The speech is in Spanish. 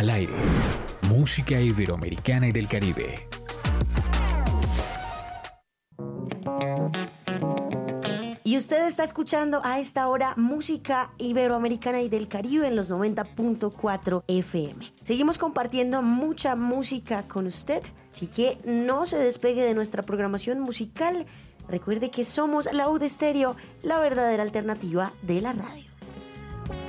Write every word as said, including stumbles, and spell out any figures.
Al aire. Música iberoamericana y del Caribe. Y usted está escuchando a esta hora música iberoamericana y del Caribe en los noventa punto cuatro F M. Seguimos compartiendo mucha música con usted, así que no se despegue de nuestra programación musical. Recuerde que somos la U D Estéreo, la verdadera alternativa de la radio.